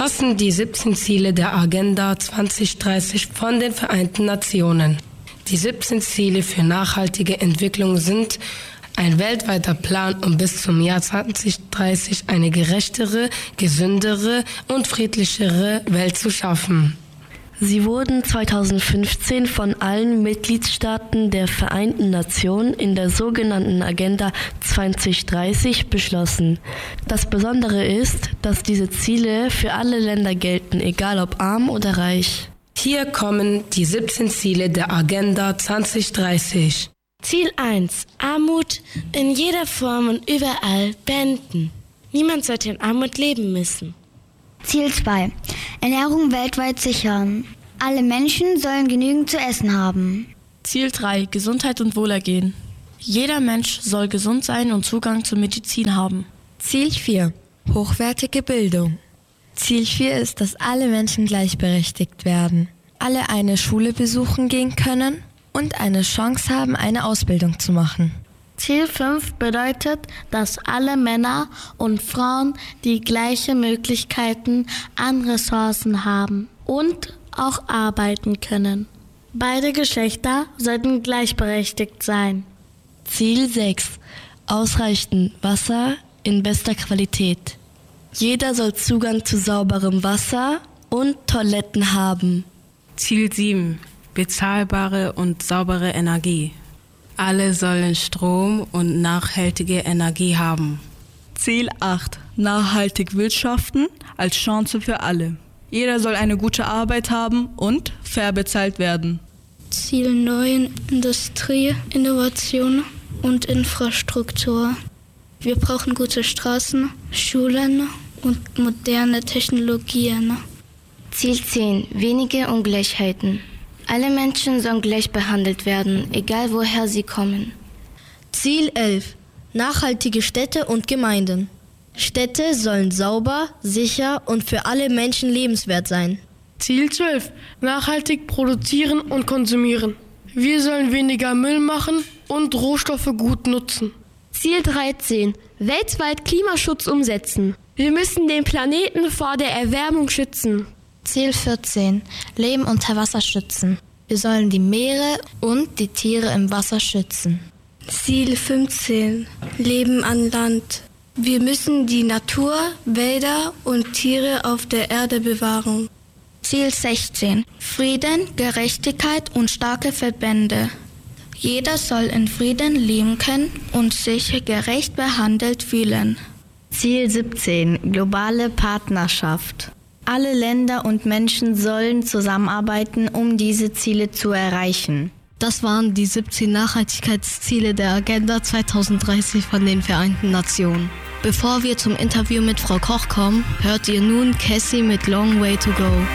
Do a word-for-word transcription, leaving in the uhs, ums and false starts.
fassen die siebzehn Ziele der Agenda zwanzig dreißig von den Vereinten Nationen. Die siebzehn Ziele für nachhaltige Entwicklung sind ein weltweiter Plan, um bis zum Jahr zwanzig dreißig eine gerechtere, gesündere und friedlichere Welt zu schaffen. Sie wurden zweitausendfünfzehn von allen Mitgliedstaaten der Vereinten Nationen in der sogenannten Agenda zwanzig dreißig beschlossen. Das Besondere ist, dass diese Ziele für alle Länder gelten, egal ob arm oder reich. Hier kommen die siebzehn Ziele der Agenda zwanzig dreißig. Ziel eins. Armut in jeder Form und überall beenden. Niemand sollte in Armut leben müssen. Ziel zwei. Ernährung weltweit sichern. Alle Menschen sollen genügend zu essen haben. Ziel drei. Gesundheit und Wohlergehen. Jeder Mensch soll gesund sein und Zugang zur Medizin haben. Ziel vier. Hochwertige Bildung. Ziel vier ist, dass alle Menschen gleichberechtigt werden, alle eine Schule besuchen gehen können und eine Chance haben, eine Ausbildung zu machen. Ziel fünf bedeutet, dass alle Männer und Frauen die gleichen Möglichkeiten an Ressourcen haben und auch arbeiten können. Beide Geschlechter sollten gleichberechtigt sein. Ziel sechs. Ausreichend Wasser in bester Qualität. Jeder soll Zugang zu sauberem Wasser und Toiletten haben. Ziel sieben. Bezahlbare und saubere Energie. Alle sollen Strom und nachhaltige Energie haben. Ziel acht. Nachhaltig wirtschaften als Chance für alle. Jeder soll eine gute Arbeit haben und fair bezahlt werden. Ziel neun. Industrie, Innovation und Infrastruktur. Wir brauchen gute Straßen, Schulen und moderne Technologien. Ziel zehn. Wenige Ungleichheiten. Alle Menschen sollen gleich behandelt werden, egal woher sie kommen. Ziel elf. Nachhaltige Städte und Gemeinden. Städte sollen sauber, sicher und für alle Menschen lebenswert sein. Ziel zwölf. Nachhaltig produzieren und konsumieren. Wir sollen weniger Müll machen und Rohstoffe gut nutzen. Ziel dreizehn. Weltweit Klimaschutz umsetzen. Wir müssen den Planeten vor der Erwärmung schützen. Ziel vierzehn. Leben unter Wasser schützen. Wir sollen die Meere und die Tiere im Wasser schützen. Ziel fünfzehn. Leben an Land. Wir müssen die Natur, Wälder und Tiere auf der Erde bewahren. Ziel sechzehn. Frieden, Gerechtigkeit und starke Verbände. Jeder soll in Frieden leben können und sich gerecht behandelt fühlen. Ziel siebzehn. Globale Partnerschaft. Alle Länder und Menschen sollen zusammenarbeiten, um diese Ziele zu erreichen. Das waren die siebzehn Nachhaltigkeitsziele der Agenda zwanzig dreißig von den Vereinten Nationen. Bevor wir zum Interview mit Frau Koch kommen, hört ihr nun Cassie mit Long Way to Go.